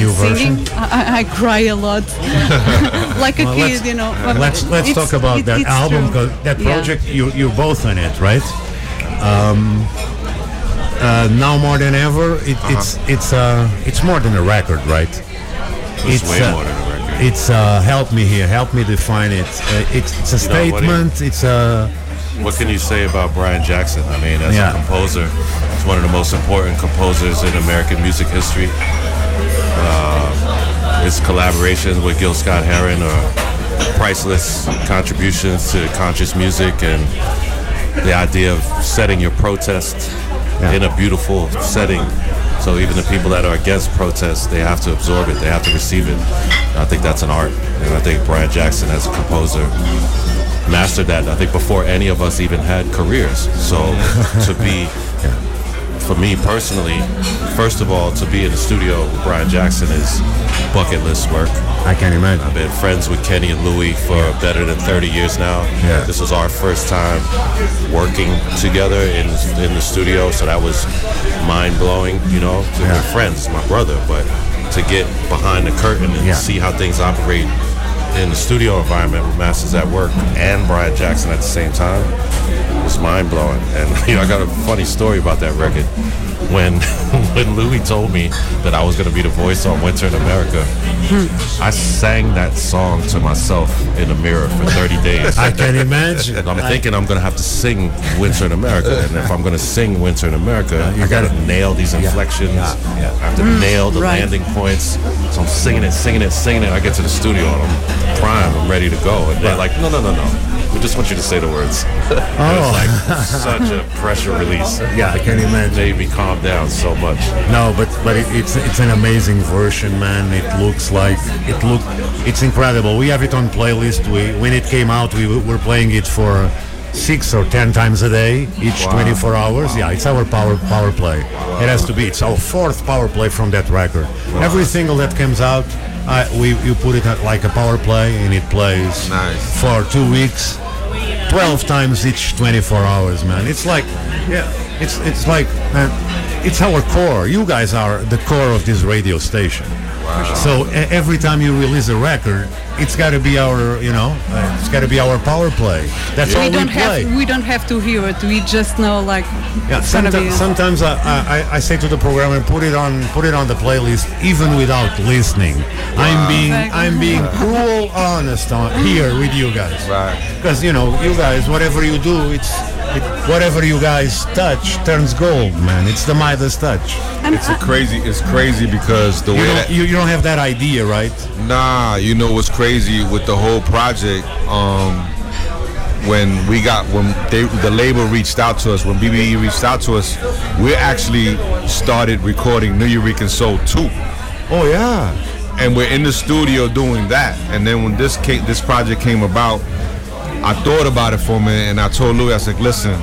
new version? singing, I cry a lot, like a kid, you know. Let's talk about that album, because that project, you're both in it, right? Now more than ever, it's more than a record, right? It's way more than a record. It's help me here, help me define it. It's a statement. What can you say about Brian Jackson? I mean, as a composer, he's one of the most important composers in American music history. His collaborations with Gil Scott-Heron are priceless contributions to conscious music, and the idea of setting your protest in a beautiful setting. So even the people that are against protest, they have to absorb it, they have to receive it. I think that's an art, and I think Brian Jackson as a composer mastered that, I think, before any of us even had careers. So to be, for me personally, first of all, to be in the studio with Brian Jackson is bucket list work. I can imagine. I've been friends with Kenny and Louie for better than 30 years now. Yeah. This was our first time working together in the studio, so that was mind-blowing, you know. We're friends, my brother, but to get behind the curtain and see how things operate in the studio environment with Masters at Work and Brian Jackson at the same time was mind-blowing. And you know, I got a funny story about that record. When Louis told me that I was going to be the voice on Winter in America, I sang that song to myself in the mirror for 30 days. I can imagine. And I'm thinking I'm going to have to sing Winter in America. And if I'm going to sing Winter in America, I got to nail these inflections. I have to nail the landing points. So I'm singing it. I get to the studio and I'm prime. I'm ready to go. And they're like, no. We just want you to say the words. It was like such a pressure release. Yeah, I can imagine. Made me calm down so much. No, but it's an amazing version, man. It's incredible. We have it on playlist. When it came out, we were playing it for 6 or 10 times a day, each 24 hours. Yeah, it's our power play. It has to be. It's our 4th power play from that record. Every single that comes out, you put it like a power play, and it plays for 2 weeks, 12 times each 24 hours, man. It's like, it's like, it's our core. You guys are the core of this radio station. Wow. So every time you release a record, it's got to be our, it's got to be our power play. That's all we play. We don't have to hear it. We just know, like. Yeah. Sometimes I say to the programmer, put it on the playlist, even without listening. Wow. I'm being cruel honest here with you guys. Right. Because you guys, whatever you do, whatever you guys touch turns gold, man. It's the Midas touch. It's crazy because the way that you don't have that idea, right? Nah, you know what's crazy with the whole project? When the label reached out to us, when BBE reached out to us, we actually started recording New Eurekan Soul 2. Oh yeah. And we're in the studio doing that. And then when this project came about, I thought about it for a minute, and I told Louis, I said, listen,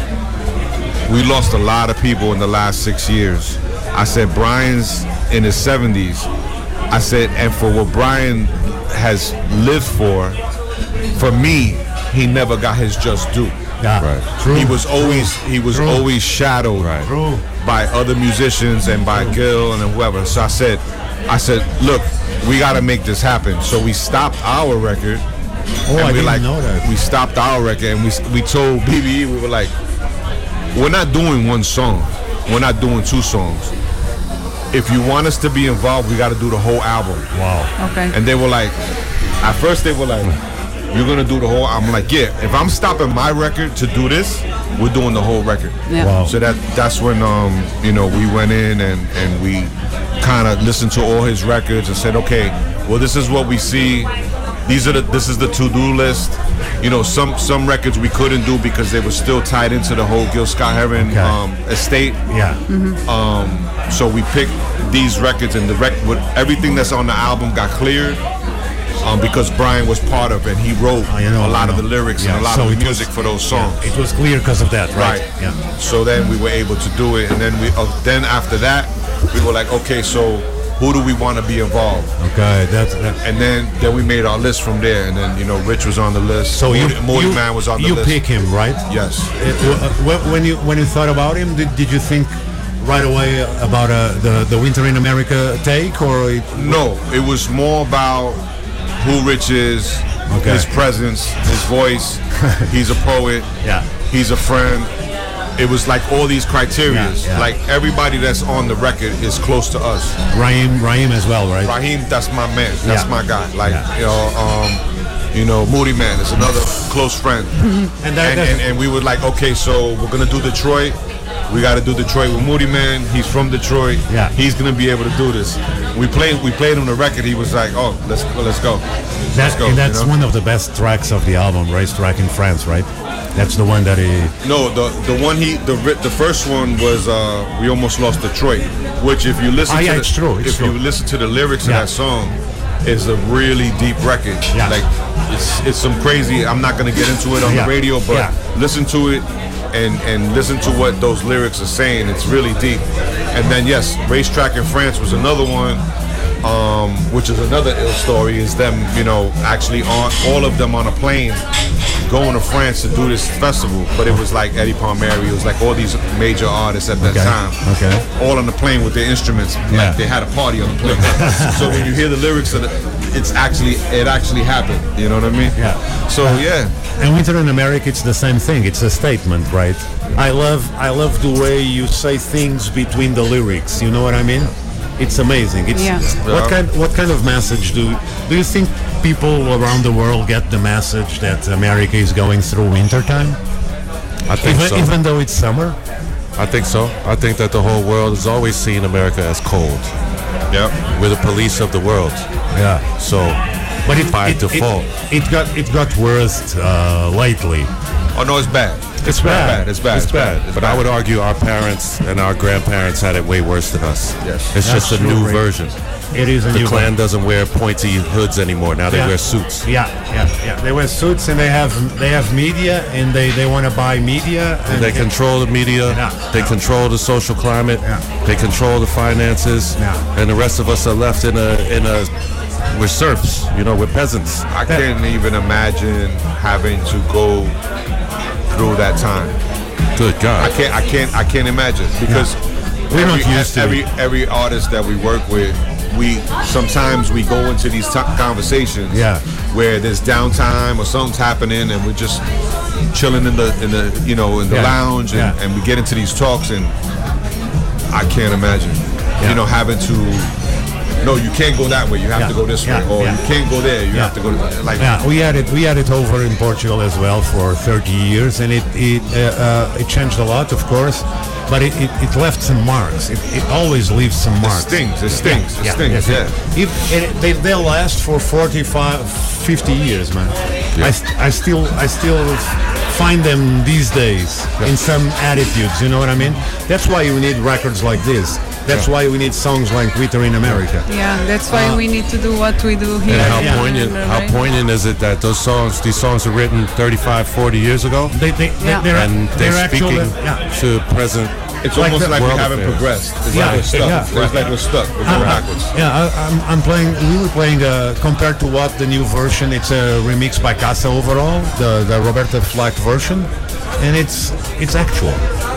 we lost a lot of people in the last 6 years. I said, Brian's in his 70s. I said, and for what Brian has lived for me, he never got his just due. Yeah, right. True. He was always shadowed by other musicians and by Gil and whoever. So I said, look, we got to make this happen. So we stopped our record. I didn't know that. We stopped our record, and we told BBE, we were like, we're not doing one song. We're not doing 2 songs. If you want us to be involved, we got to do the whole album. Wow. Okay. And they were like, at first they were like, you're going to do the whole, I'm like, yeah, if I'm stopping my record to do this, we're doing the whole record. Yeah. Wow. So that's when, we went in and we kind of listened to all his records and said, okay, well, this is what we see. This is the to-do list. Some records we couldn't do because they were still tied into the whole Gil Scott-Heron estate. Yeah. Mm-hmm. So we picked these records, and with everything that's on the album got cleared because Brian was part of it. He wrote a lot of the lyrics and a lot of the music for those songs. Yeah, it was clear because of that, right? Yeah. So then we were able to do it, and then then after that we were like, okay, so who do we want to be involved? Okay, that's. And then we made our list from there, and then Rich was on the list. So Morty Man was on the list. You pick him, right? Yes. When you thought about him, did you think right away about the Winter in America take, or No, it was more about who Rich is, Okay. his presence, his voice. He's a poet. Yeah. He's a friend. It was like all these criteria. Yeah. Like everybody that's on the record is close to us. Raheem as well, right? Raheem, that's my man. That's Yeah. my guy. Like Yeah. Moody Man is another close friend. And that- and we were like, okay, so we're gonna do Detroit. We got to do Detroit with Moody Man. He's from Detroit. Yeah. He's gonna be able to do this. We played on the record. He was like, oh, let's go. Let's go. And that's you know? one of the best tracks of the album, Racetrack in France, right? That's the one that he. No, the one the first one was We Almost Lost Detroit, which if you listen to it's true. It's if true. you listen to the lyrics Yeah. of that song, is a really deep record. Yeah. Like it's some crazy. I'm not gonna get into it on Yeah. the radio, but Yeah. listen to it and listen to what those lyrics are saying. It's really deep. And then yes, Racetrack in France was another one. Which is another ill story, is them, actually on all of them on a plane going to France to do this festival. But it was like Eddie Palmieri, it was like all these major artists at that time. Okay. All on the plane with their instruments. Yeah. Like they had a party on the plane. So when you hear the lyrics of it actually happened. You know what I mean? Yeah. So yeah. And Winter in America, it's the same thing. It's a statement, right? I love the way you say things between the lyrics. You know what I mean? It's amazing. It's Yeah. what kind of message do you think people around the world get the message that America is going through wintertime? I think so. Even though it's summer? I think so. I think that the whole world has always seen America as cold. Yeah. We're the police of the world. Yeah. So, But by default, it got worse lately. Oh no, it's bad. It's bad. It's bad. it's bad. But I would argue our parents and our grandparents had it way worse than us. Yes. It's That's just a true, new Ray. version. It is a The new Klan doesn't wear pointy hoods anymore. Now they Yeah. wear suits. Yeah. They wear suits and they have media and they want to buy media. And They control the media. Yeah. They control the social climate. Yeah. They control the finances. Yeah. And the rest of us are left in a we're serfs. We're peasants. I can't even imagine having to go through that time. Good God. I can't imagine, because We're not used to it. every artist that we work with, sometimes we go into these conversations Yeah. where there's downtime or something's happening and we're just chilling in the Yeah. lounge and, Yeah. and we get into these talks, and I can't imagine having to, no, you can't go that way, you have Yeah. to go this way, Yeah. or Yeah. you can't go there, you Yeah. have to go like Yeah, we had it over in Portugal as well for 30 years, and it changed a lot, of course, but it left some marks. It always leaves some marks. It stings. They last for 45, 50 years, man. Yeah. I still find them these days in some attitudes. You know what I mean? That's why you need records like this. That's why we need songs like Winter in America. Yeah, that's why we need to do what we do here. And how Yeah. poignant, Right? how poignant is it that these songs were written 35, 40 years ago, Yeah. and they're actually speaking to present. It's Like almost the like we world haven't affairs. progressed. It's Yeah, like we're stuck. yeah. It's like we're stuck. We're going backwards. I'm playing. We were playing compared to what the new version. It's a remix by Casa overall, the Roberta Flack version, and it's actual.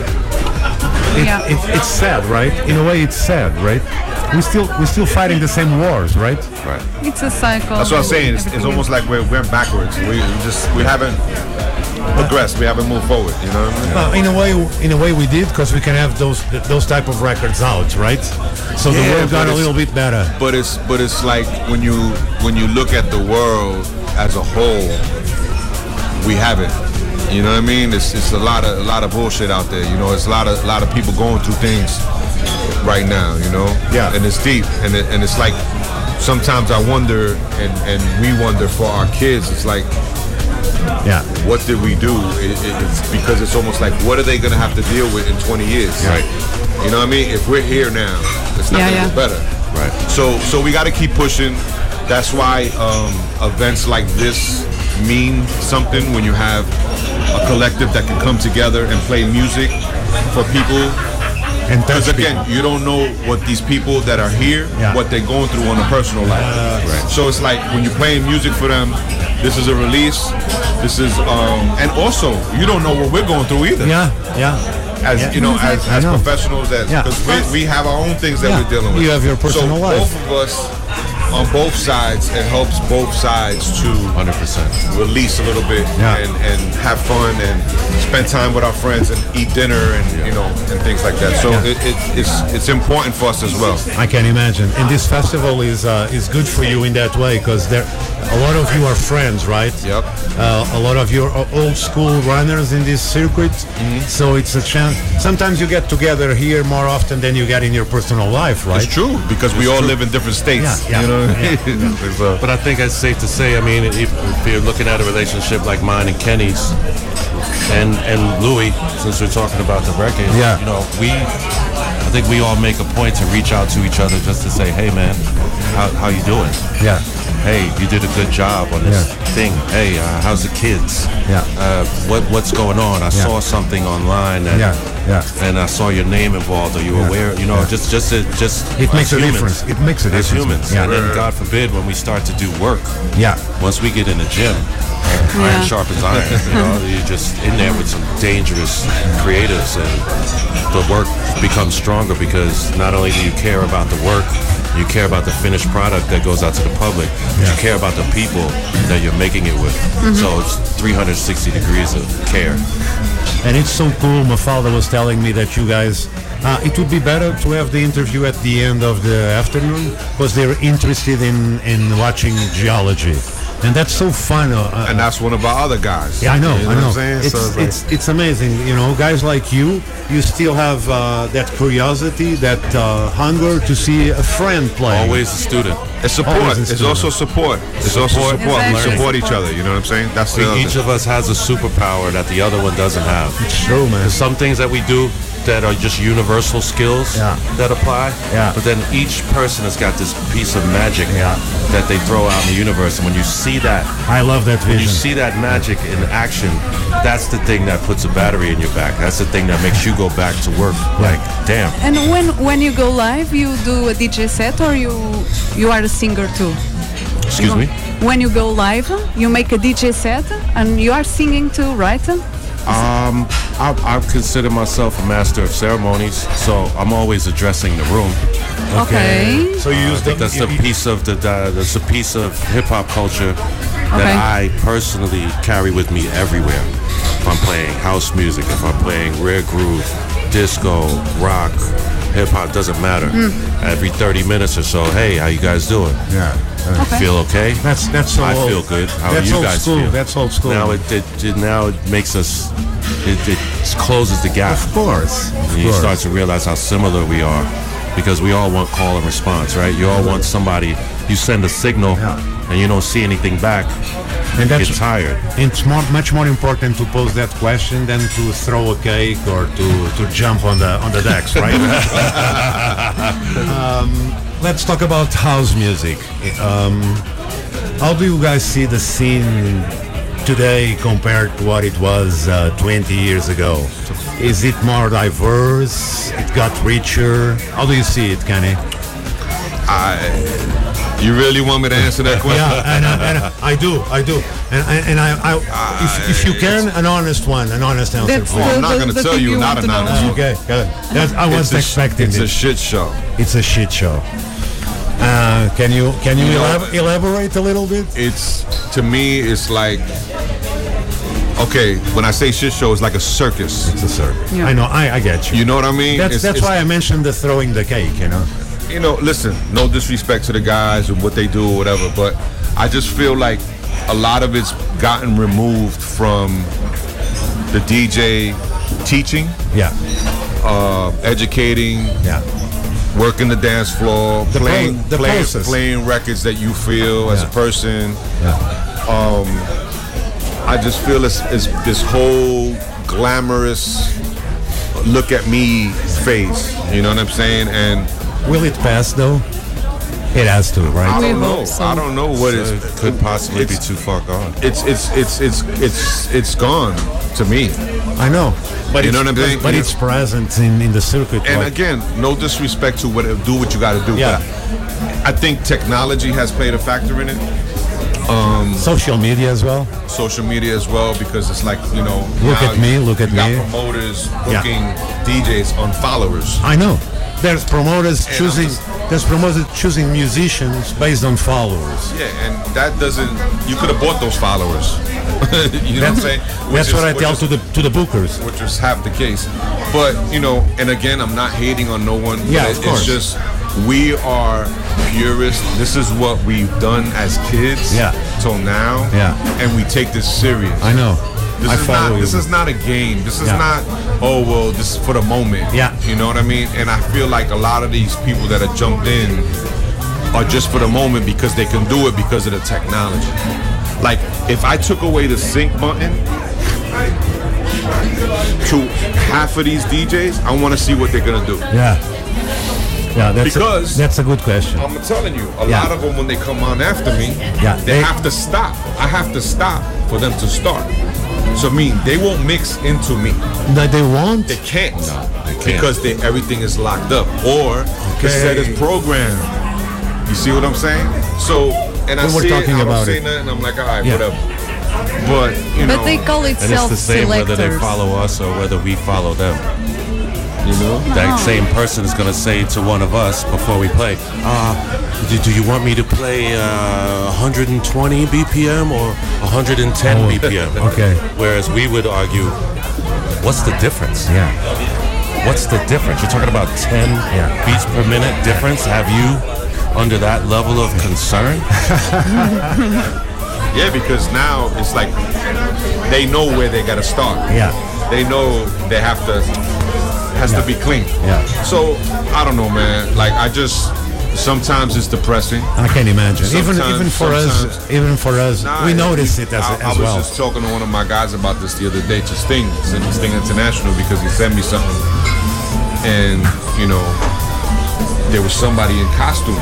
Yeah. It's sad, right? In a way, it's sad, right? We're still fighting the same wars, right? Right. It's a cycle. That's what I'm saying. It's Everything almost like we're backwards. We haven't progressed. We haven't moved forward. You know what I mean? In a way, we did, because we can have those type of records out, right? So the Yeah, world got but a little bit better. But it's like when you look at the world as a whole, we haven't. You know what I mean? It's a lot of bullshit out there. It's a lot of people going through things right now. Yeah. And it's deep, and it's like sometimes I wonder, and we wonder for our kids. It's like, Yeah. what did we do? It's because it's almost like, what are they going to have to deal with in 20 years? Right. You know what I mean? If we're here now, it's not Yeah, going to yeah. get better. Right. So we got to keep pushing. That's why events like this mean something, when you have a collective that can come together and play music for people. And Because touch again, you don't know what these people that are here, Yeah. what they're going through on a personal life. Right. So it's like when you're playing music for them, this is a release. This is, and also you don't know what we're going through either. Yeah, yeah. as Yeah. you know, as I know. professionals, Yeah. because we have our own things that Yeah. we're dealing with. You have your personal so life. both of us, on both sides, it helps both sides to 100%. release a little bit Yeah. and have fun and spend time with our friends and eat dinner and you know and things like that. So it's important for us as well. I can imagine. And this festival is good for you in that way because there, a lot of you are friends, right? Yep. A lot of you are old school runners in this circuit, so it's a chance. Sometimes you get together here more often than you get in your personal life, right? It's true because we all live in different states. Yeah, You know what I mean? So- But I think it's safe to say, I mean, if you're looking at a relationship like mine and Kenny's and Louis, since we're talking about the record, Yeah. you know, I think we all make a point to reach out to each other just to say, hey, man, how you doing? Yeah. Hey, you did a good job on this thing. Hey, how's the kids? Yeah. What's going on? I saw something online that, and I saw your name involved. Are you aware? You know, just It makes a humans, difference. It makes a as difference. humans. Yeah. And then, God forbid, when we start to do work, Yeah. once we get in the gym, iron sharpens iron. You know, you're just in there with some dangerous creatives, and the work becomes stronger because not only do you care about the work, you care about the finished product that goes out to the public. But you care about the people that you're making it with. So it's 360 degrees of care. And it's so cool. My father was telling me that you guys, it would be better to have the interview at the end of the afternoon because they're interested in watching geology. And that's so fun. and that's one of our other guys. Yeah, I know. You I know. What I'm saying? It's, So it's amazing. You know, guys like you still have that curiosity, that hunger to see a friend play. Always a student. it's support. Always a It's student. also support. It's also Support. support. We Exactly. support each other. You know what I'm saying? That's the other Each thing. of us has a superpower that the other one doesn't have. It's true, man. There's some things that we do that are just universal skills Yeah. that apply. Yeah. But then each person has got this piece of magic Yeah. that they throw out in the universe. And when you see that, I love that when you vision. see that magic in action, that's the thing that puts a battery in your back. That's the thing that makes you go back to work. Like, damn. And when you go live, you do a DJ set or you are a singer too? Excuse me? When you go live, you make a DJ set and you are singing too, right? I consider myself a master of ceremonies, so I'm always addressing the room. Okay. So you I use think that's a piece of that's a piece of hip hop culture Okay. that I personally carry with me everywhere. If I'm playing house music, if I'm playing rare groove, disco, rock, hip hop, doesn't matter. Every 30 minutes or so, hey, how you guys doing? Yeah. Okay. Feel okay? That's so I old. feel good. How That's do you old guys school. feel? That's old school. Now it makes us. It closes the gap. Of course. And you start to realize how similar we are, because we all want call and response, right? You all want somebody. You send a signal, and you don't see anything back. And You that's get tired. It's much more important to pose that question than to throw a cake or to jump on the decks, right? Let's talk about house music. How do you guys see the scene today compared to what it was 20 years ago? Is it more diverse? It got richer? How do you see it, Kenny? You really want me to answer that question? Yeah, and I do. And I if you can, an honest answer, That's please. I'm not going to the tell thing you you not want an to know. honest. Okay, good. I wasn't expecting It's a it. shit show. It's a shit show. Can you elaborate a little bit? It's, to me, it's like, okay, when I say shit show, it's like a circus. It's a circus. Yeah. I know. I get you. You know what I mean? That's why I mentioned the throwing the cake. You know, listen, no disrespect to the guys and what they do or whatever, but I just feel like a lot of it's gotten removed from the DJ teaching, Yeah. educating, Yeah. working the dance floor, The playing process. playing records that you feel as a person. Yeah. I just feel it's this whole glamorous look at me face. You know what I'm saying? And Will it pass though? It has to, I right? don't know. hope so. I don't know what It is. could possibly be it's- too far gone. It's gone to me. I know. But You it's, know what I'm saying? But it's present in the circuit. And like- again, no disrespect to do what you got to do. Yeah. But I think technology has played a factor in it. Social media as well. Social media as well, because it's like, you know, Look now at me, look at you got me. promoters booking DJs on followers. I know. There's promoters And choosing. I'm just- There's promoters choosing musicians based on followers. Yeah, and that doesn't. You could have bought those followers. You know what I'm saying? That's what I tell to the bookers. Which is half the case. But you know, and again, I'm not hating on no one. Yeah, but of course. It's just we are purists. This is what we've done as kids. Yeah. Till now. Yeah. And we take this serious. I know. I follow you. This is not a game. This is Yeah. not, oh, well, this is for the moment. Yeah. You know what I mean? And I feel like a lot of these people that have jumped in are just for the moment because they can do it because of the technology. Like, if I took away the sync button to half of these DJs, I want to see what they're going to do. Yeah. Yeah, Because- that's a good question. I'm telling you, a Yeah. lot of them, when they come on after me, Yeah, they have to stop. I have to stop for them to start. So, I mean, they won't mix into me. That they want. They can't. they can't. Because everything is locked up. Or the set is programmed. You see what I'm saying? So, and I We were see talking it, I don't about say it. nothing, I'm like, all right, Yeah. whatever. But, you know. But they call it And it's the same whether they self-selectors. follow us or whether we follow them. You know, that same person is going to say to one of us before we play, do you want me to play 120 BPM or 110 Oh, BPM? okay. Whereas we would argue, what's the difference? Yeah. What's the difference? You're talking about 10 beats per minute difference? Have you under that level of concern? Yeah, because now it's like they know where they got to start. Yeah. They know they have to, has to be clean. Yeah. So, I don't know, man. Like, I just, sometimes it's depressing. I can imagine. Even Sometimes- for us, Nah, we notice it as I was well. just talking to one of my guys about this the other day, to Sting International, because he sent me something, and you know, there was somebody in costume,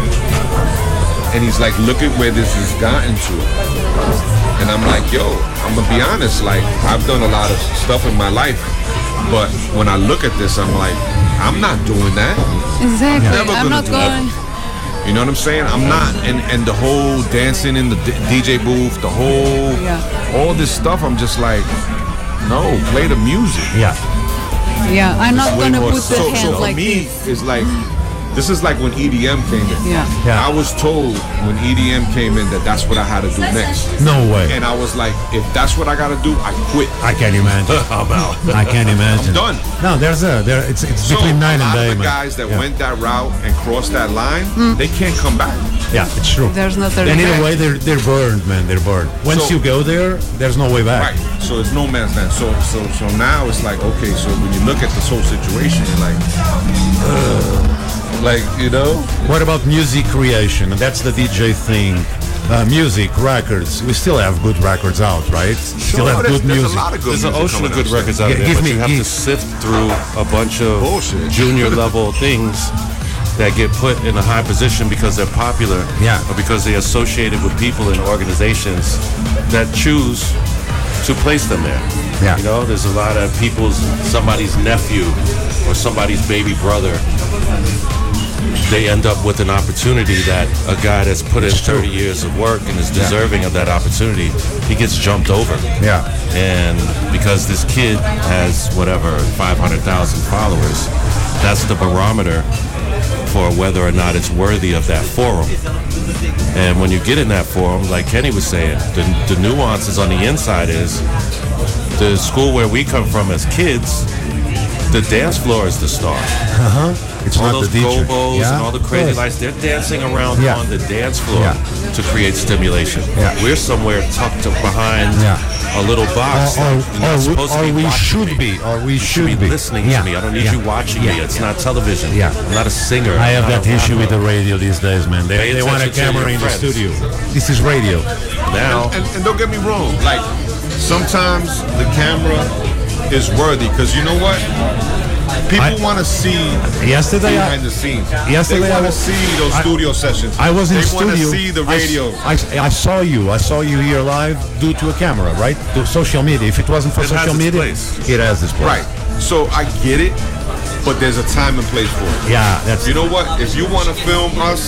and he's like, "Look at where this has gotten to," and I'm like, "Yo, I'm gonna be honest. Like, I've done a lot of stuff in my life, but when I look at this, I'm like, I'm not doing that." Exactly. Never I'm gonna not do going. You know what I'm saying? I'm not, and the whole dancing in the DJ booth, the whole, all this stuff. I'm just like, no, play the music. Yeah. Yeah, I'm not way gonna more put the So hand for like me, this. it's like, this is like when EDM came in. Yeah. Yeah. I was told when EDM came in that that's what I had to do next, No way. and I was like, if that's what I got to do, I quit. I can imagine. I'm out. I can imagine. I'm done. No, it's So between night a and lot day, of the man. guys that Yeah. went that route and crossed that line, they can't come back. Yeah, it's true. There's no And in turning a back. way, they're burned, man. They're burned. Once So- you go there, there's no way back. Right. So it's no man's land. So now it's like, okay, so when you look at this whole situation, you're like, like, you know? What about music creation? That's the DJ thing. Music, records. We still have good records out, right? Still have good there's music. a lot of good There's an music ocean of coming good out. records out Gi- there, give but me- you have to give- sift through a bunch of Bullshit. junior level things that get put in a high position because they're popular, Yeah. or because they're associated with people and organizations that choose to place them there. Yeah. You know, there's a lot of somebody's nephew or somebody's baby brother. They end up with an opportunity that a guy that's put in 30 years of work and is deserving of that opportunity, he gets jumped over. Yeah. And because this kid has whatever 500,000 followers, that's the barometer for whether or not it's worthy of that forum. And when you get in that forum, like Kenny was saying, the nuances on the inside is the school where we come from as kids, the dance floor is the star. It's All not those the DJ. gobos Yeah? and all the crazy Yes. lights, they're dancing around Yeah. on the dance floor Yeah. to create stimulation. Yeah. We're somewhere tucked behind Yeah. a little box. You're not supposed to be we watching should me. be, or we You should be listening Yeah. to me. I don't need Yeah. you watching me. Yeah. It's not television. Yeah. I'm not a singer. I have I'm not that a issue with rapper. the radio these days, man. Pay They want a attention to camera your in the friends. studio. This is radio. Now, And don't get me wrong, like, sometimes the camera is worthy, because you know what? People want to see Yesterday, behind the scenes. yesterday They I want to was- see those I- studio sessions. I was in They want studio. to see the radio. I saw you. I saw you here live due to a camera, right? To social media. If it wasn't for It has social its media, place. it has this place. Right. So I get it, but there's a time and place for it. Yeah, that's You know what? If you want to film us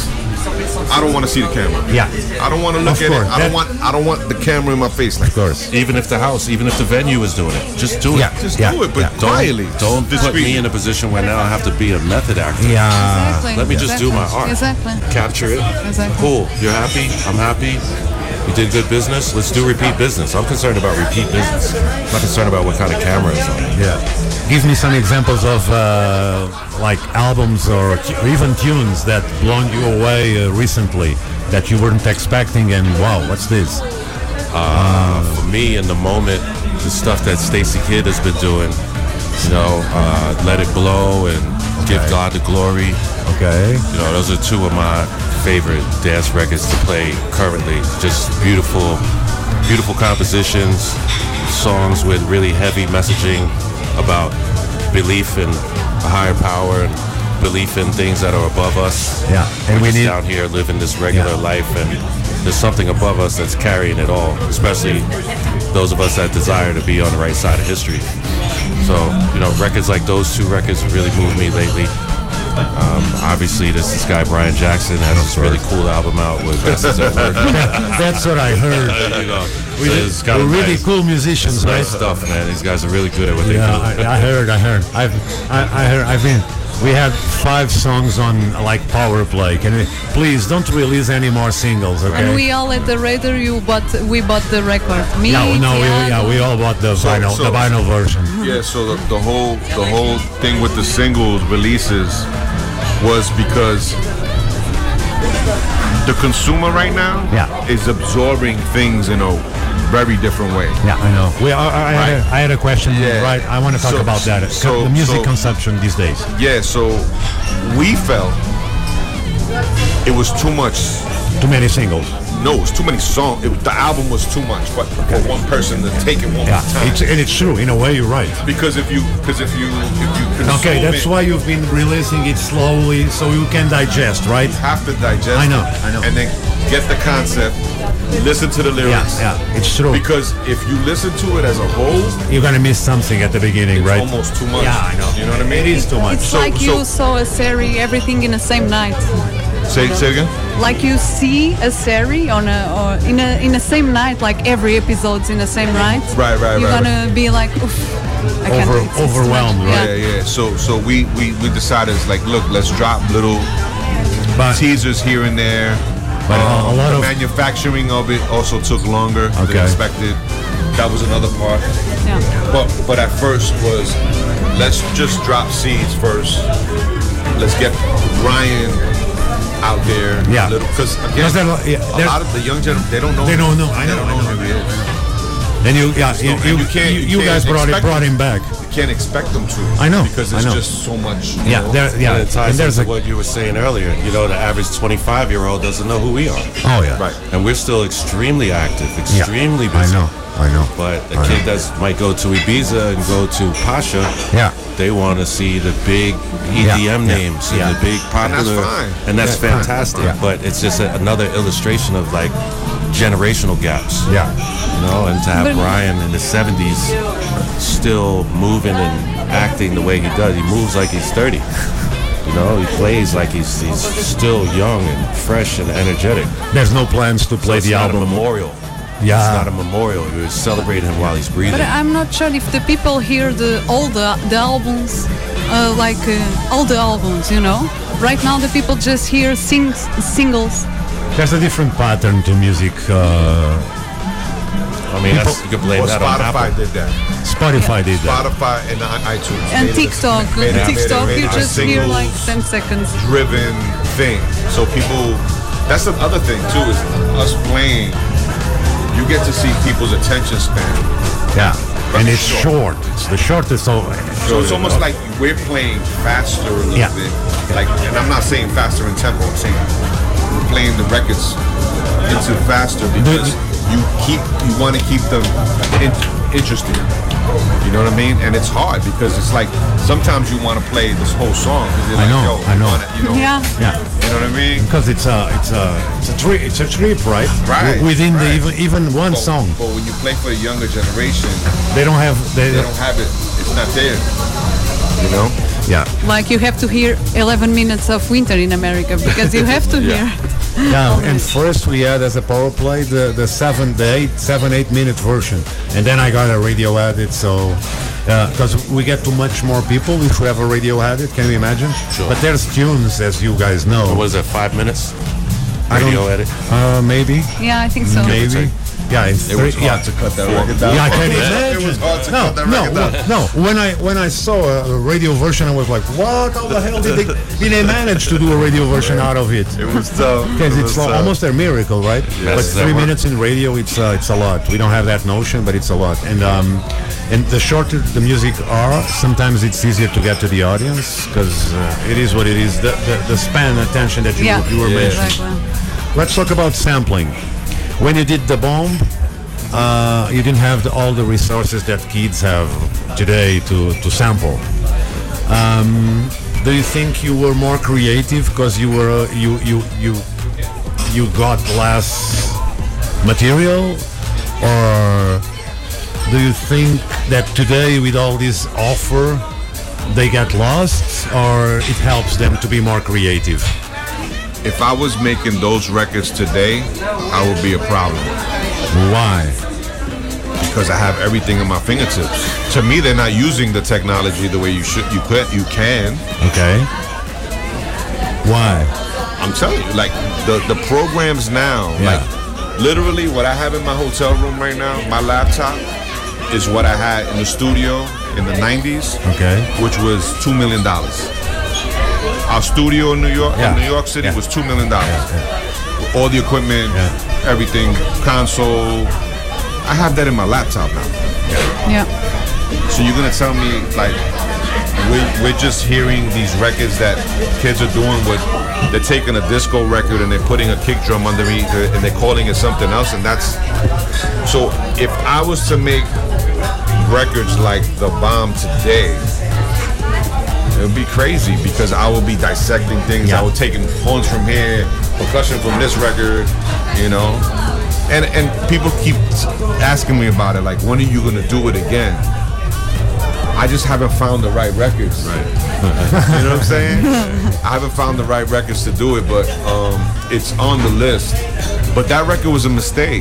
I don't want to see the camera. Yeah. I don't want to look Of at course. it. I don't want the camera in my face. Like, Of course. Even if the house, even if the venue is doing it, just do it. Yeah. just do it, but quietly. Don't put Discreet. me in a position where now I have to be a method actor. Yeah. Exactly. Let me just do my art. Exactly. Capture it. Exactly. Cool. You're happy. I'm happy. You did good business. Let's do repeat business. I'm concerned about repeat business. I'm not concerned about what kind of camera is on it. Yeah. Give me some examples of like albums or even tunes that blown you away recently that you weren't expecting, and wow, what's this? For me, in the moment, the stuff that Stacey Kidd has been doing, you know, Let It Blow and Give God the Glory. Okay. You know, those are two of my favorite dance records to play currently. Just beautiful, beautiful compositions, songs with really heavy messaging about belief in a higher power and belief in things that are above us. Yeah, and we We're just need. down here living this regular life, and there's something above us that's carrying it all, especially those of us that desire to be on the right side of history. So, you know, records like those two records really moved me lately. Obviously, this guy Brian Jackson has this really cool album out with Masters at Work. That's what I heard. You know, so We're it's kind of really nice. cool musicians, It's right? nice stuff, man. These guys are really good at what they Yeah, do. I heard. I've been. We had 5 songs on like Power Play. Can we please don't release any more singles, okay? And we all at the radar, we bought the record. Me, Tiago. we all bought the vinyl version. Yeah, so the whole thing with the singles releases was because the consumer right now is absorbing things in a very different way. Yeah, I know. I had a question. Yeah. Right, I want to talk about that. The music consumption these days. Yeah, so we felt it was too much. Too many singles. No, it was too many songs. The album was too much for one person to take it one Yeah, time. it's true. In a way, you're right. Because if you consume Okay, that's it, why you've been releasing it slowly so you can digest, right? you have to digest. I know. And then get the concept, listen to the lyrics. Yeah, it's true. Because if you listen to it as a whole, You're gonna miss something at the beginning, it's right? almost too much. Yeah, I know. You know what I mean? It is too much. It's So- like you saw a series, everything in the same night. Say it again. Like you see a series in the same night, like every episode's in the same night. Right, You're right. gonna be like, oof, I can't do it. It's too Overwhelmed, much. right? Yeah. So we decided, it's like, look, let's drop little But teasers here and there. But a lot the of- manufacturing of it also took longer than Okay. expected. That was another part. Yeah. But at first was, let's just drop seeds first. Let's get Ryan out there. Yeah. Because again, Because a lot of the young generation, they don't know. They don't know. I They know, don't I know know. who he is. then you you guys can't brought expect him back. You can't expect them to. I know, because I there's know. just so much. you Yeah, know. And it ties and there's into a what you were saying earlier. You know, the average 25-year-old doesn't know who we are. oh yeah, Right. And we're still extremely active, Yeah. extremely busy. I know. But a kid that might go to Ibiza and go to Pasha, Yeah. they want to see the big EDM Yeah. names and Yeah. the big popular, fine. and that's Yeah, fine. fantastic. Yeah. But it's just another illustration of like generational gaps. Yeah. You know, and to have But- Brian in the 70s still moving and acting the way he does, he moves like he's 30. You know, he plays like he's still young and fresh and energetic. There's no plans to play It's the not album. a memorial. Yeah. It's not a memorial. You're celebrating him while he's breathing. But I'm not sure if the people hear all the albums, all the albums, you know. Right now the people just hear singles. There's a different pattern to music. I mean, you could blame Well, that on Spotify Apple. did that. Spotify did that. Spotify and iTunes. And made it a- TikTok. made it- TikTok, made it you a just hear singles like 10 seconds. driven thing. So people, that's the other thing too, is us playing. You get to see people's attention span. Yeah. But And it's it's short. It's the shortest. So it's almost like we're playing faster a little Yeah. bit. Like, and I'm not saying faster in tempo. I'm saying we're playing the records into faster because you want to keep them interesting. You know what I mean? And it's hard because it's like sometimes you want to play this whole song. 'Cause you're I like, know, yo, I know. You know, Yeah. Yeah. You know what I mean? Because it's a trip, right? Right, Within the right. even one But- song, But when you play for the younger generation, they don't have. they don't have it. It's not there. You know? Yeah. Like you have to hear 11 minutes of winter in America because you have to hear it. Yeah, and first we had as a power play the 7-8 minute version, and then I got a radio edit. So because we get too much more people if we have a radio edit, can you imagine? Sure. But there's tunes, as you guys know. What is that, 5 minutes? I don't- Radio edit? Maybe. Yeah, I think so. Maybe. Yeah, It was hard to cut that record down. Yeah, I can imagine. It was hard to no, cut that no, record down. no. When I saw a radio version, I was like, "What? How the hell did they manage to do a radio version out of it?" It was tough. Because It it's was tough. almost a miracle, right? Yes, But that 3 work. minutes in radio, it's a lot. We don't have that notion, but it's a lot. And the shorter the music are, sometimes it's easier to get to the audience because it is what it is. The span attention that you were mentioning. Exactly. Let's talk about sampling. When you did the bomb, you didn't have all the resources that kids have today to sample. Do you think you were more creative because you were you got less material, or do you think that today with all this offer they get lost, or it helps them to be more creative? If I was making those records today, I would be a problem Why? because I have everything in my fingertips. To me, they're not using the technology the way you should. You can. Okay. Why? I'm telling you, like the programs now, Yeah. like literally what I have in my hotel room right now, my laptop is what I had in the studio in the 90s, Okay. which was $2 million. Our studio in New York, Yeah. in New York City, Yeah. was $2 million. All the equipment, everything, console. I have that in my laptop now. Yeah. So you're gonna tell me like we're just hearing these records that kids are doing with they're taking a disco record and they're putting a kick drum underneath it and they're calling it something else, and that's so if I was to make records like The Bomb today, it would be crazy because I would be dissecting things. Yeah. I would taking horns from here, percussion from this record, you know. And people keep asking me about it, like, when are you gonna do it again? I just haven't found the right records. Right. You know what I'm saying? I haven't found the right records to do it, but it's on the list. But that record was a mistake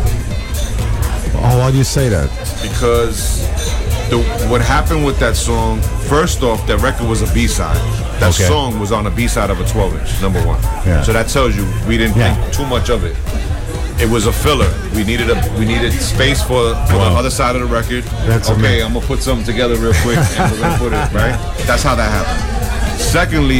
Oh, why do you say that? because what happened with that song, first off, that record was a B-side. That Okay. song was on a B-side of a 12-inch, number one. Yeah. So that tells you we didn't Yeah. think too much of it. It was a filler. We needed space for the Wow. other side of the record. That's okay, amazing. I'm gonna put something together real quick and we're gonna put it right. That's how that happened. Secondly,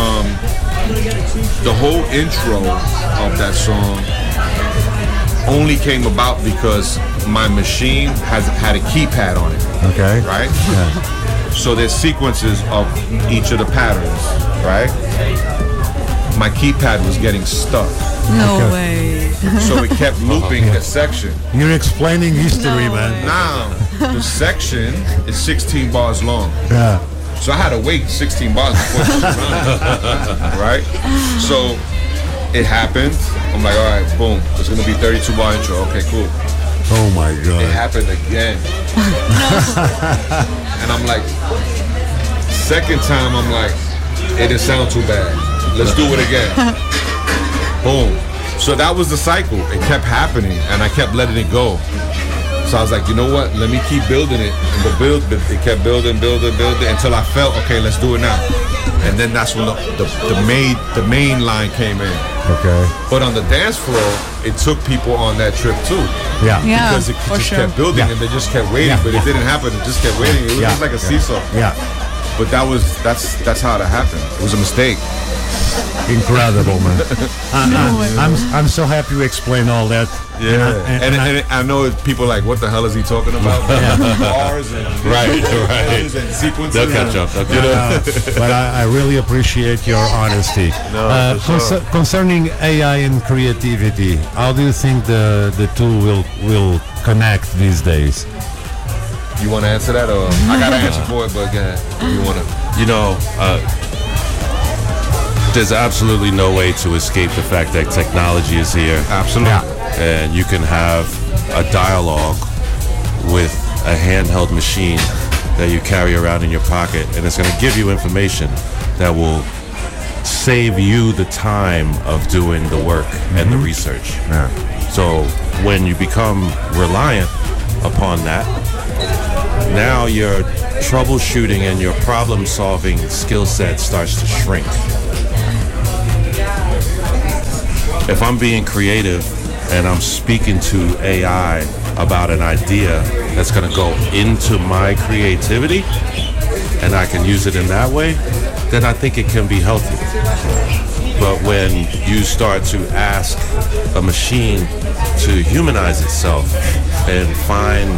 the whole intro of that song only came about because my machine had a keypad on it, Okay. right? So there's sequences of each of the patterns, right? My keypad was getting stuck. No Okay. way. So it kept looping a section. You're explaining history, No man. way. Now, the section is 16 bars long. Yeah. So I had to wait 16 bars before it was run. Right? So it happened. I'm like, all right, boom. It's going to be 32 bar intro. Okay, cool. Oh my It God. happened again. And I'm like, second time, I'm like, it didn't sound too bad. Let's do it again. Boom. So that was the cycle. It kept happening, and I kept letting it go. So I was like, you know what? Let me keep building it. And it kept building until I felt, okay, let's do it now. And then that's when the main line came in. Okay. But on the dance floor, it took people on that trip too. Yeah. Yeah, Because it for just sure. kept building Yeah. and they just kept waiting, Yeah. but it didn't happen. It just kept waiting. It was Yeah. just like a seesaw. Yeah. But that's how that happened. It was a mistake. Incredible, man. I'm so happy you explained all that. And I- And I know people are like, what the hell is he talking about? Bars and Right. and sequences. They'll catch up. but I really appreciate your honesty. for sure. Concerning AI and creativity, how do you think the two will connect these days? You want to answer that, or I got an answer for it, but go ahead. You want to? You know, there's absolutely no way to escape the fact that technology is here. Absolutely. And you can have a dialogue with a handheld machine that you carry around in your pocket, and it's going to give you information that will save you the time of doing the work and the research. Yeah. So when you become reliant upon that, now your troubleshooting and your problem solving skill set starts to shrink. If I'm being creative and I'm speaking to AI about an idea that's going to go into my creativity and I can use it in that way, then I think it can be healthy. But when you start to ask a machine to humanize itself and find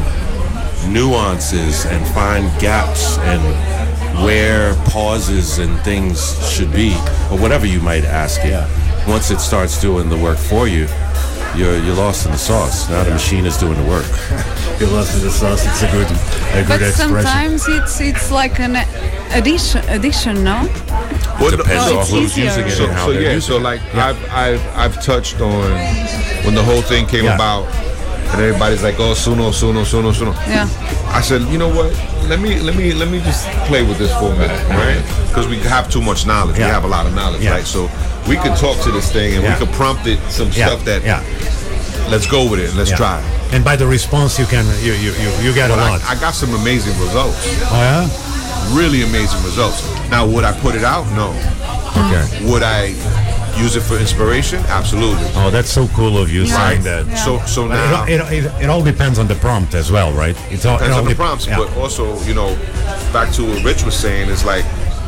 nuances and find gaps and where pauses and things should be, or whatever you might ask it, once it starts doing the work for you, you're lost in the sauce. Now the machine is doing the work. You're lost in the sauce. It's a good But expression. sometimes it's like an addiction, no? Well, Depends Oh, on it's who's easier. using it So, and how so they're yeah, using so it. like I've touched on when the whole thing came Yeah. about, and everybody's like, oh, Suno. Yeah. I said, you know what? Let me just play with this for a minute, right? Because we have too much knowledge. Yeah. We have a lot of knowledge, Yeah. right? So we could talk to this thing and Yeah. we could prompt it some stuff that let's go with it and let's Yeah. try. And by the response, you can you get a But lot. I got some amazing results. Oh yeah. Really amazing results. Now, would I put it out? No. Okay. Would I use it for inspiration? Absolutely. Oh, that's so cool of you saying that. Yeah. So But now it all depends on the prompt as well, right? It's all, depends it all on the dep- prompts, yeah. but also, you know, back to what Rich was saying, is like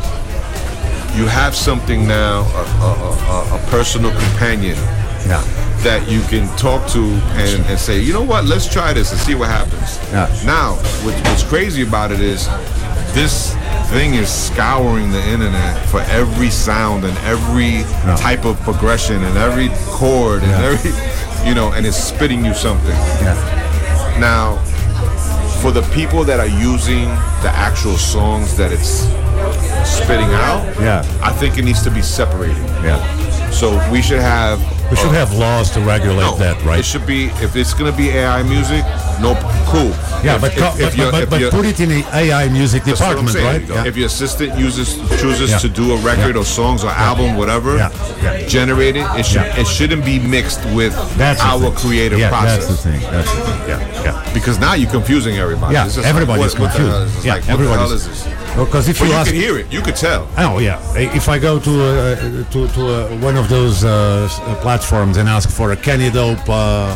you have something now, a personal companion Yeah. that you can talk to and say, you know what, let's try this and see what happens. Yeah. Now, what's crazy about it is this thing is scouring the internet for every sound and every type of progression and every chord and every, you know, and it's spitting you something. Yeah. Now, for the people that are using the actual songs that it's spitting out, Yeah. I think it needs to be separated. Yeah. So we should have laws to regulate that, right? It should be, if it's gonna be AI music, no, cool. Yeah, If- but if put it in the AI music that's what I'm department, saying. right? If your assistant chooses Yeah. to do a record or songs or album, whatever, Yeah. generate it. Yeah. It shouldn't be mixed with That's the our thing. creative Yeah, process. that's the thing. That's the thing. Yeah. Yeah. Because now you're confusing everybody. Yeah, It's just everybody's like, what the hell confused. is this? Yeah, Like, what the hell everybody's- is this? Because if But you you ask, can hear it. You could tell. oh yeah, if I go to one of those platforms and ask for a Kenny Dope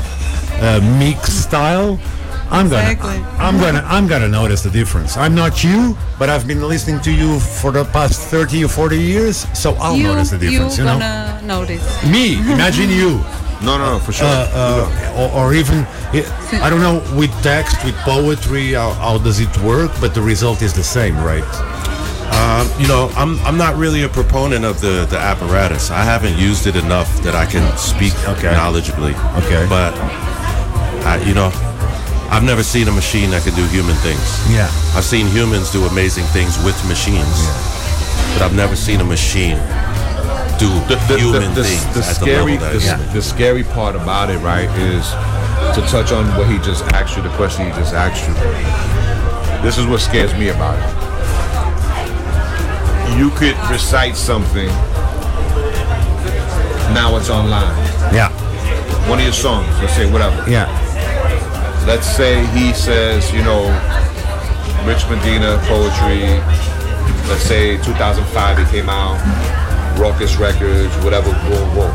mix style, Exactly. I'm gonna notice the difference. I'm not you, but I've been listening to you for the past 30 or 40 years, so I'll notice the difference. You're You know, gonna notice. me, imagine you. No, for sure. Or even I don't know, with text, with poetry, how does it work? But the result is the same, right? You know, I'm not really a proponent of the apparatus. I haven't used it enough that I can speak knowledgeably. Okay. But I've never seen a machine that can do human things. Yeah. I've seen humans do amazing things with machines, but I've never seen a machine do human things the at scary, the level that the scary part about it, right, is to touch on what he just asked you, the question he just asked you. This is what scares me about it. You could recite something, now it's online. Yeah. One of your songs, let's say whatever. Yeah. Let's say he says, you know, Rich Medina poetry, let's say 2005 it came out, Raucous Records, whatever, boom, boom.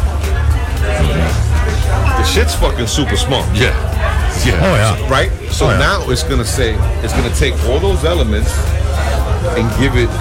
The shit's fucking super smart. Yeah. Yeah. Oh yeah. Right? So Oh, yeah. now it's gonna take all those elements and give it,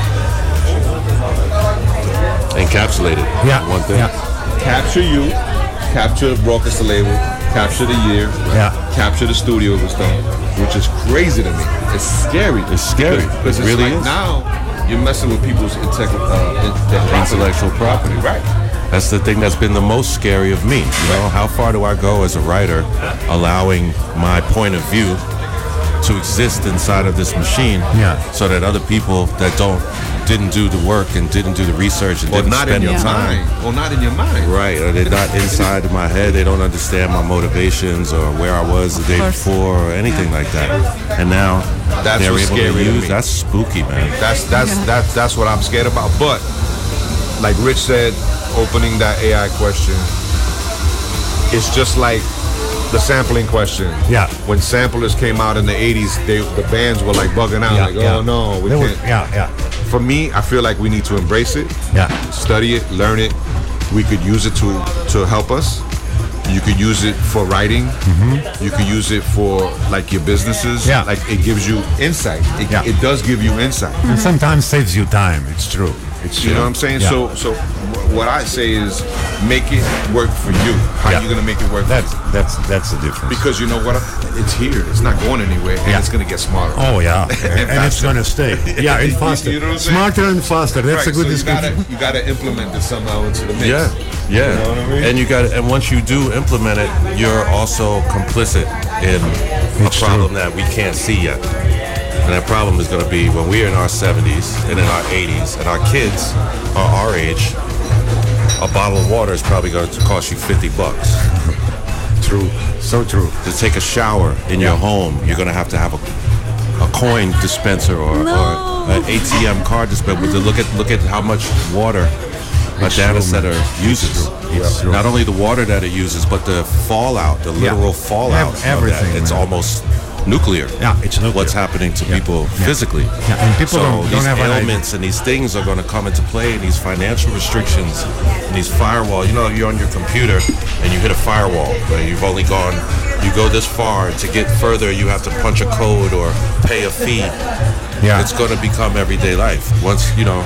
Encapsulated. Yeah. One thing. Yeah. capture you, capture Raucous the label, capture the year, Yeah. capture the studio it was done, which is crazy to me. It's scary. It's scary. Because It it's really like is. now you're messing with people's Intellectual property. Right. That's the thing that's been the most scary of me. You know, how far do I go as a writer, allowing my point of view to exist inside of this machine, Yeah. so that other people that didn't do the work and didn't do the research and Or didn't not in spend your the time. mind. Or not in your mind. Right, or they're not inside of my head. They don't understand my motivations or where I was the day course. before or anything like that. And now That's they're what's able scary to to use. me. That's spooky, man. That's what I'm scared about. But like Rich said, opening that AI question, it's just like the sampling question. Yeah. When samplers came out in the 80s, the bands were like bugging out, like, oh no, we can't. Yeah. For me, I feel like we need to embrace it, study it, learn it. We could use it to help us. You could use it for writing. You could use it for like your businesses. Yeah. Like it gives you insight. It does give you insight. And sometimes saves you time. It's true. It's You know what I'm saying? Yeah. So what I say is make it work for you. How you gonna make it work? That's the difference. Because you know what? It's here. It's not going anywhere, and it's gonna get smarter. Oh yeah, and it's gonna stay. Yeah, and faster, You know what I'm saying? smarter and faster. That's a good so description. you gotta implement this somehow into the mix. Yeah. You know what I mean? And you got, and once you do implement it, you're also complicit in a It's problem true. that we can't see yet. And that problem is going to be when we're in our 70s and in our 80s, and our kids are our age. A bottle of water is probably going to cost you $50. True, so true. To take a shower in your home, you're going to have a coin dispenser or an ATM card dispenser. To look at how much water a data center uses. It's true. Not only the water that it uses, but the fallout, the literal fallout Everything, of that. It's man. almost nuclear. Yeah, it's nuclear. What's happening to people physically. Yeah, and people so don't these have an idea. ailments and these things are going to come into play, and these financial restrictions, and these firewall. You know, you're on your computer and you hit a firewall. Right? You go this far. To get further, you have to punch a code or pay a fee. Yeah. It's going to become everyday life. Once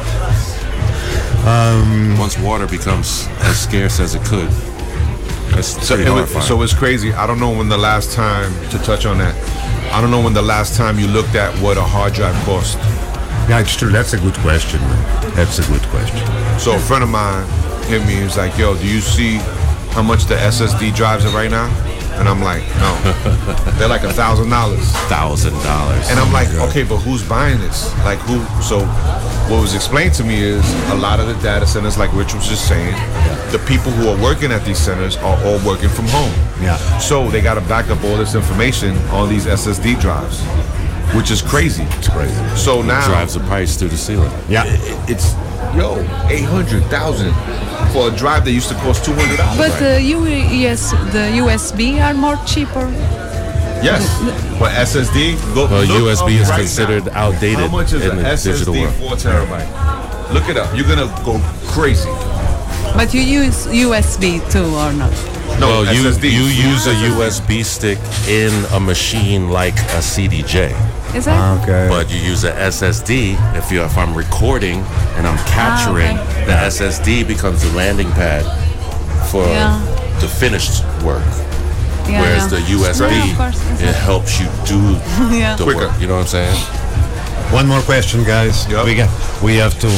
once water becomes as scarce as it could. That's pretty horrifying. So it's crazy. I don't know when the last time, to touch on that, I don't know when the last time you looked at what a hard drive cost. Yeah, it's true. That's a good question, man. That's a good question. So a friend of mine hit me. He was like, "Yo, do you see how much the SSD drives are right now?" And I'm like, "No, they're like $1,000." $1,000. And I'm like, "Okay, but who's buying this? Like who?" So what was explained to me is a lot of the data centers, like Rich was just saying, the people who are working at these centers are all working from home. Yeah. So they got to back up all this information on these SSD drives, which is crazy. It's crazy. So now Drives the price through the ceiling. Yeah. it's 800,000 for a drive that used to cost $200. But the USB are more cheaper. Yes, but SSD. Well, look USB up is right considered now. outdated How much is in an the digital SSD world. 4 terabyte? Look it up. You're gonna go crazy. But you use USB too or not? No, Well, you SSD. use a USB stick in a machine like a CDJ, Is that? Okay. but you use a SSD if I'm recording and I'm capturing. okay. The SSD becomes the landing pad for the finished work. Yeah, Whereas the USB, Yeah, of course. it helps you do Yeah. the Quicker. work. You know what I'm saying? One more question, guys. Yep. We have to.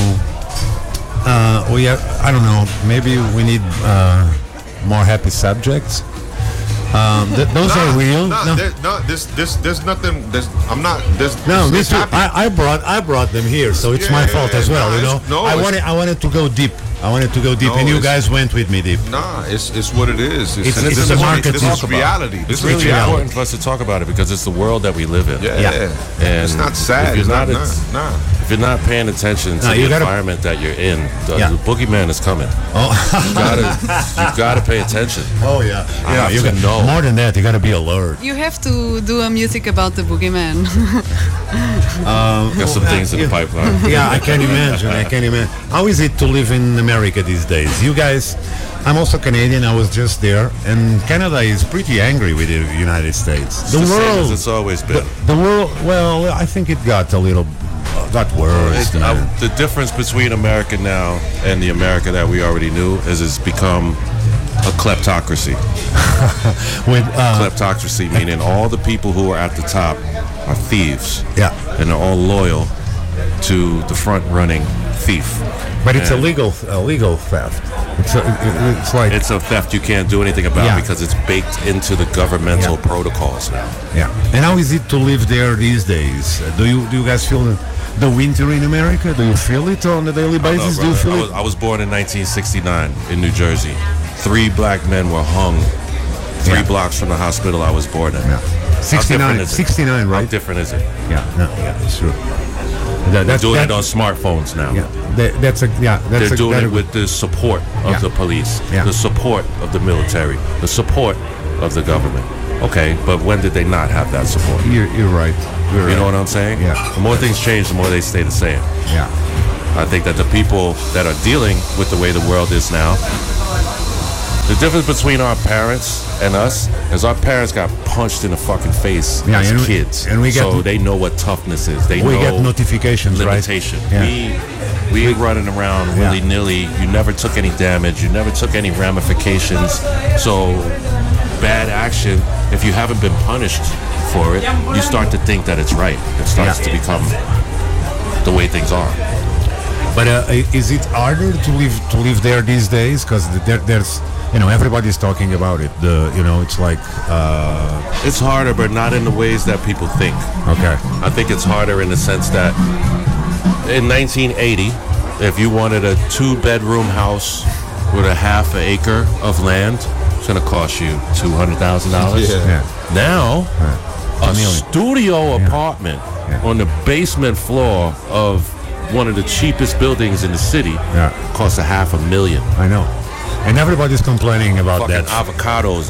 I don't know. Maybe we need more happy subjects. Those are real. There's nothing. No, this this I brought them here, so it's my fault as well. You know, I wanted to go deep. And you guys went with me deep. Nah, it's what it is. It's this a is market This to is talk reality. It's This is really reality. important for us to talk about it because it's the world that we live in. Yeah. And It's not sad. if It's you're not. not- Nah. If you're not paying attention to No, the you gotta- environment that you're in, the Yeah. boogeyman is coming. Oh, You gotta pay attention. oh yeah. have You to got know. more than that. You got to be alert. You have to do a music about the boogeyman. Got some things in the pipeline. Yeah, I can imagine. How is it to live in America these days? You guys, I'm also Canadian. I was just there, and Canada is pretty angry with the United States. It's the same as it's always been. The world. Well, I think it got a little, got worse. man. The difference between America now and the America that we already knew is it's become a kleptocracy. With Kleptocracy meaning all the people who are at the top are thieves. Yeah. And they're all loyal to the front-running thief. but it's and- a legal theft. It's like It's a theft you can't do anything about Yeah. because it's baked into the governmental protocols now. yeah. And how is it to live there these days? Do you guys feel the winter in America? Do you feel it on a daily No, basis? Do you brother. feel I was born in 1969 in New Jersey. 3 black men were hung 3 Yeah. blocks from the hospital I was born in. Yeah. How different 69, is it? 69, How right? different is it? Yeah, no, yeah, it's true. They're doing it on smartphones now. They're doing it with the support of the police, the support of the military, the support of the government. Okay, but when did they not have that support? You're right. You know what I'm saying? Yeah. The more things change, the more they stay the same. Yeah. I think that the people that are dealing with the way the world is now, the difference between our parents and us is our parents got punched in the fucking face as kids, and we get, so they know what toughness is. We get notifications, limitation. Right? Yeah. We running around willy-nilly. You never took any damage. You never took any ramifications. So bad action, if you haven't been punished for it, you start to think that it's right. It starts to become the way things are. But is it harder to live there these days? Because there's, everybody's talking about it. It's like it's harder, but not in the ways that people think. Okay. I think it's harder in the sense that in 1980, if you wanted a 2-bedroom house with a half an acre of land, it's going to cost you $200,000. Yeah. Now, a studio apartment on the basement floor of one of the cheapest buildings in the city costs $500,000. I know. And everybody's complaining about fucking that. Avocados,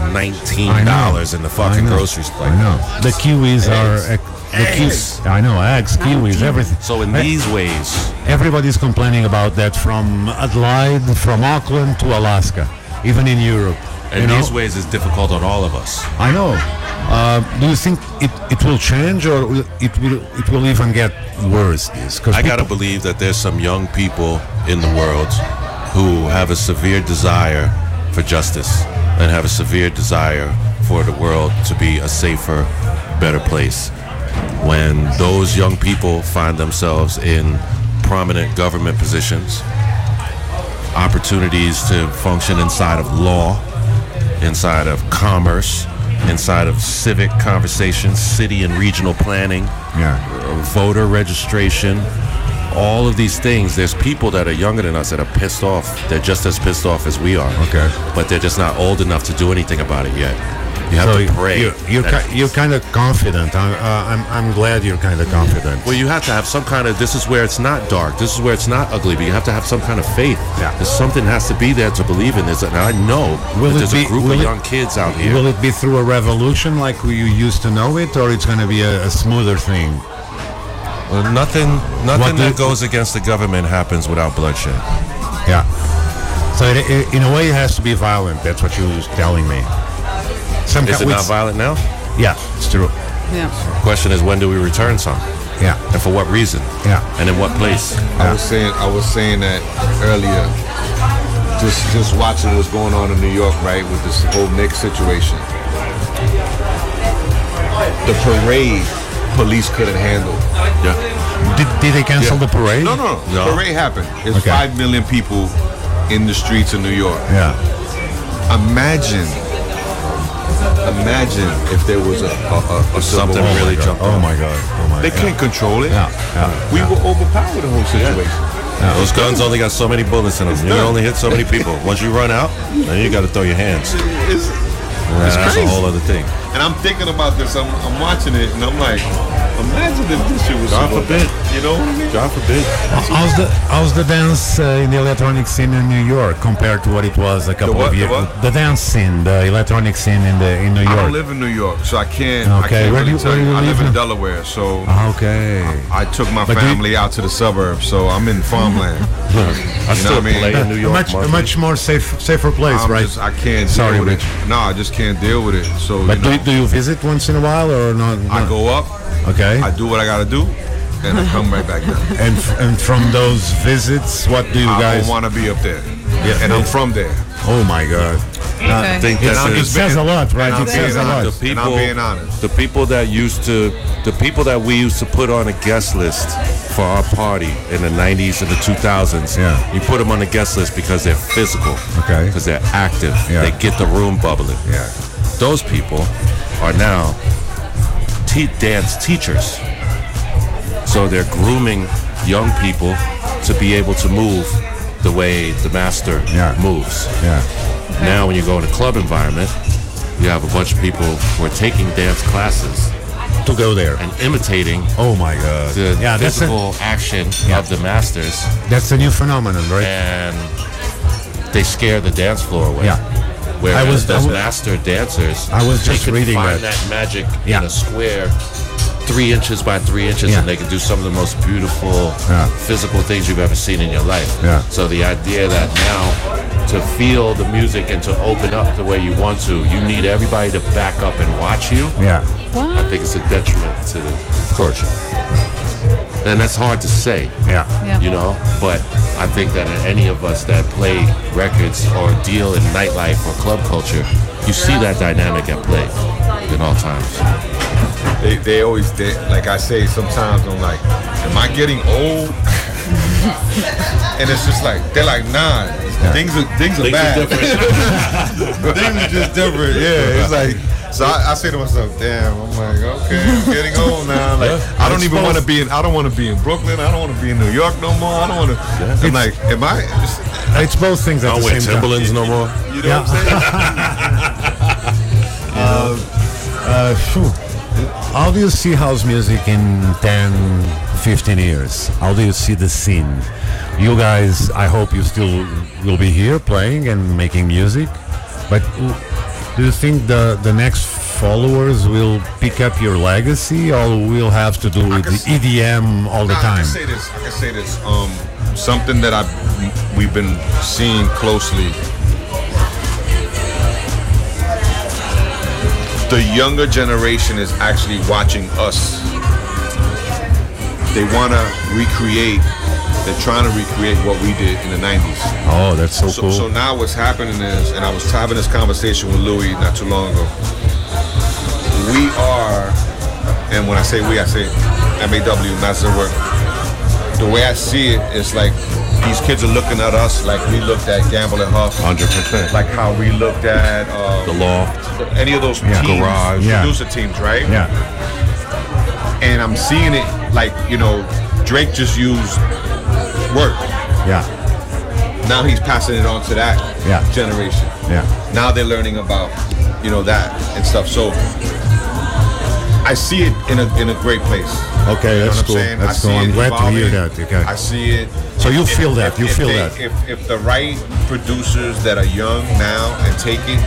$19 in the fucking grocery store. I know. The kiwis are... eggs, kiwis, everything. So in these ways... Everybody's complaining about that from Adelaide, from Auckland to Alaska, even in Europe. In these ways, it's difficult on all of us. I know. Do you think it will change, or it will even get worse? I gotta believe that there's some young people in the world who have a severe desire for justice and have a severe desire for the world to be a safer, better place. When those young people find themselves in prominent government positions, opportunities to function inside of law, inside of commerce, inside of civic conversations, city and regional planning, voter registration, all of these things, there's people that are younger than us that are pissed off. They're just as pissed off as we are. Okay. But they're just not old enough to do anything about it yet. You have to pray. You're kind of confident. I'm glad you're kind of confident. Well, you have to have some kind of, this is where it's not dark, this is where it's not ugly, but you have to have some kind of faith. Yeah. There's something has to be there to believe in this. And I know that there's a group of young kids out here. Will it be through a revolution like you used to know it, or it's going to be a smoother thing? Well, nothing that goes against the government happens without bloodshed. Yeah. So in a way, it has to be violent. That's what you were telling me. Is it not violent now? Yeah, it's true. Yeah. Question is, when do we return some? Yeah. And for what reason? Yeah. And in what place? I was saying that earlier. Just watching what's going on in New York, right, with this whole Knicks situation. The parade, police couldn't handle. Yeah. Did they cancel the parade? No. Parade happened. There's 5 million people in the streets of New York. Yeah. Imagine if there was a something really jumped. Oh my God. They can't control it. Yeah. We will overpower the whole situation. Those guns only got so many bullets in them. You can only hit so many people. Once you run out, then you got to throw your hands. That's crazy. a whole other thing. And I'm thinking about this. I'm watching it, and I'm like, imagine if this shit was God forbid. You know what I mean? God forbid. How's the dance in the electronic scene in New York compared to what it was a couple of years? The dance scene, the electronic scene in New York. I don't live in New York, so I can't. Okay. I live in Delaware, so okay. I took my family out to the suburbs, so I'm in farmland. I still play in New York. A much more safer place, right? I can't deal with it. No, I just can't deal with it. So, but do you visit once in a while or not? I go up. Okay. I do what I gotta do, and I come right back down. And from those visits, what do you guys? I don't want to be up there. Yeah, and I'm from there. Oh my God. I think it says a lot, right? It says a lot. And I'm being honest. The people that we used to put on a guest list for our party in the 90s and the 2000s, you put them on the guest list because they're physical, because they're active, they get the room bubbling. Yeah. Those people are now dance teachers. So they're grooming young people to be able to move the way the master moves. Yeah. Now when you go in a club environment, you have a bunch of people who are taking dance classes to go there. and imitating Oh my God! the Yeah, physical action of the masters, that's a new phenomenon, right? and they scare the dance floor away. Yeah. Whereas I those was- master dancers, I was they just can reading find that. magic Yeah. in a square 3 inches by 3 inches, Yeah. and they can do some of the most beautiful Yeah. physical things you've ever seen in your life. Yeah. So the idea that now to feel the music and to open up the way you want to, you need everybody to back up and watch you. Yeah. I think it's a detriment to the culture. And that's hard to say, Yeah. Yeah. you know, but I think that any of us that play records or deal in nightlife or club culture, you see that dynamic at play in all times. They always like I say sometimes I'm like, am I getting old? And it's just like they're like, nah, things are bad. Things are just different. Yeah, it's like. So I say to myself, damn, I'm like, okay, I'm getting old now. Like, I don't even want to be I don't want to be in Brooklyn. I don't want to be in New York no more. I don't want to. I'm like, am I? It's both things I at don't the wear same time. Timberlands no more. You know what I'm saying? Phew. How do you see house music in 10, 15 years? How do you see the scene? You guys, I hope you still will be here playing and making music, but do you think the next followers will pick up your legacy, or we'll have to do with the EDM all the I time? can say this. Something that we've been seeing closely. The younger generation is actually watching us. They want to recreate. They're trying to recreate what we did in the 90s. Oh, that's so cool. So now what's happening is, and I was having this conversation with Louis not too long ago. We are, and when I say we, I say MAW, Master Work. The way I see it is like these kids are looking at us like we looked at Gamble and Huff. 100%. Like how we looked at The Loft. any of those teams, Garage. Yeah. producer teams, right? Yeah, And I'm seeing it like, Drake just used work. yeah, Now he's passing it on to that Yeah. generation. yeah. Now they're learning about, that and stuff. So I see it in a great place. Okay, You know that's what I'm cool. saying? That's I see cool. I'm it glad to hear evolving. that. Okay. I see it. So you feel that. You feel that. If the right producers that are young now and take it,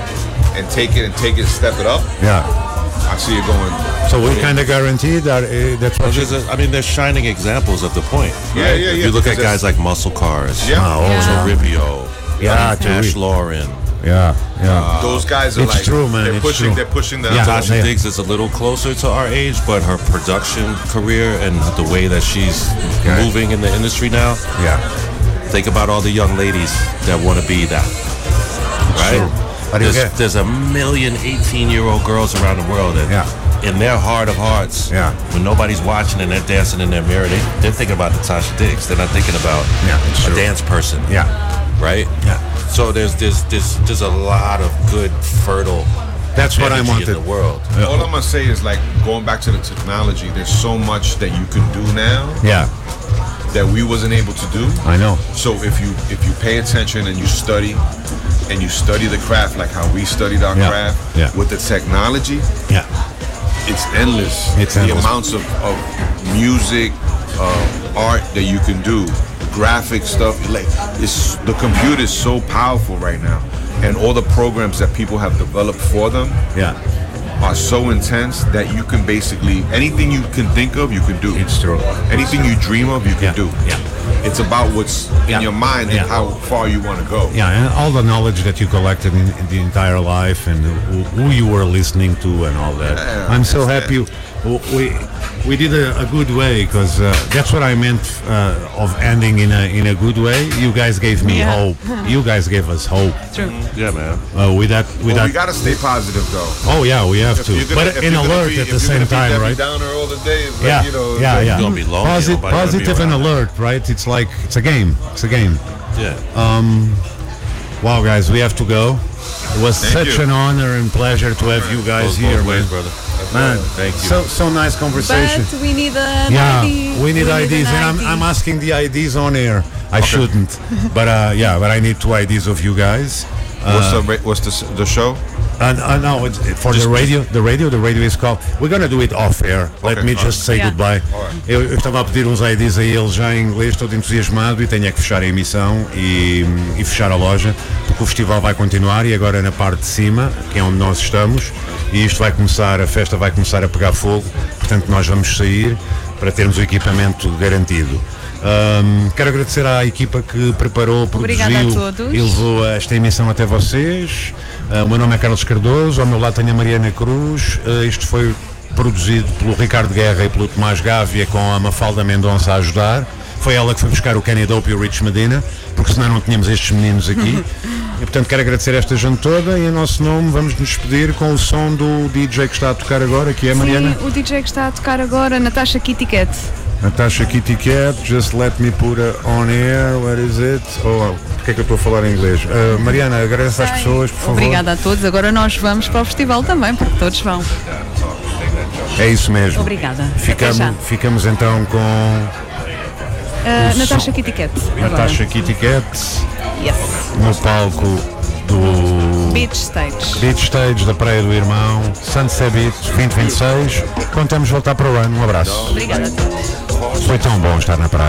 step it up, Yeah. I see it going. So we kind of guarantee that that's what you. They're shining examples of the point. Yeah, right? yeah, If yeah, you look at because guys like Muscle Cars, Yeah. Oh, Toribio, Yeah, Ash Lauren, yeah, yeah. Those guys are It's like true, man, They're it's pushing. true. They're pushing the. Yeah. Tasha Yeah. Diggs is a little closer to our age, but her production career and the way that she's Okay. moving in the industry now, Yeah. think about all the young ladies that want to be that. Right? True. But again- There's a million 18-year-old girls around the world that Yeah. in their heart of hearts, Yeah. when nobody's watching and they're dancing in their mirror, they're thinking about the Tasha Diggs. They're not thinking about Yeah, it's a true. dance person. Yeah. Right? Yeah. So there's a lot of good, fertile That's what I energy wanted. in the world. All I'm gonna say is like going back to the technology. There's so much that you can do now Yeah. that we wasn't able to do. I know. So if you pay attention and you study the craft like how we studied our Yeah, craft yeah. with the technology, Yeah. it's endless. It's the endless. amounts of music, art that you can do, graphic stuff. Like the computer is so powerful right now, and all the programs that people have developed for them Yeah. are so intense that you can basically anything you can think of, you can do. It's true. Anything you dream of, you can Yeah, do. yeah. It's about what's Yeah. in your mind and Yeah. how far you want to go. Yeah, and all the knowledge that you collected in the entire life, and who you were listening to, and all that. Yeah, I'm so that's happy we did a good way, because that's what I meant of ending in a good way. You guys gave me Yeah. hope. You guys gave us hope. True. Yeah, man. With that, Well, we gotta stay positive though. oh yeah, we have to. If you're gonna- But if in you're gonna alert be- at if the you're same gonna be time, Debbie right? Downer all the day, it's Yeah, like, yeah. You're gonna be lonely. Nobody wanna be Positive and around. alert, right? It's like it's a game. It's a game. Yeah. Wow, guys, we have to go. It was Thank such you. an honor and pleasure to have you guys Goes here, both ways, man. brother. Man, Thank you. so nice conversation. But we need an Yeah, ID. we need an IDs, and ID. I'm asking the IDs on air. I shouldn't, but but I need 2 IDs of you guys. what's the show? No, for the radio is called. We're gonna do it off air. Let me just say goodbye. Eu estava a pedir uns IDs a ele já em inglês, todo entusiasmado, e tenho é que fechar a emissão e fechar a loja, porque o festival vai continuar e agora na parte de cima, que é onde nós estamos, e isto vai começar, a festa vai começar a pegar fogo, portanto nós vamos sair para termos o equipamento garantido. Quero agradecer à equipa que preparou, produziu e levou esta emissão até vocês. O meu nome é Carlos Cardoso, ao meu lado tenho a Mariana Cruz. Isto foi produzido pelo Ricardo Guerra e pelo Tomás Gávea, com a Mafalda Mendonça a ajudar. Foi ela que foi buscar o Kenny Dope e o Rich Medina, porque senão não tínhamos estes meninos aqui. E portanto quero agradecer esta gente toda, e em nosso nome vamos nos despedir com o som do DJ que está a tocar agora, que é a Mariana. Sim, o DJ que está a tocar agora, Natasha Kitty Cat. Natasha Kitty Cat, just let me put it on air, where is it? Porque é que eu estou a falar em inglês? Mariana, agradeço às pessoas, por favor. Obrigada a todos, agora nós vamos para o festival também, porque todos vão. É isso mesmo. Obrigada. Ficamos então com... Natasha Kitty Cat. Natasha Kitty Cat, yes. No palco do Beach Stage da Praia do Irmão, Sunset Beach 2026. Contamos voltar para o ano. Um abraço. Obrigada a todos. Foi tão bom estar na praia.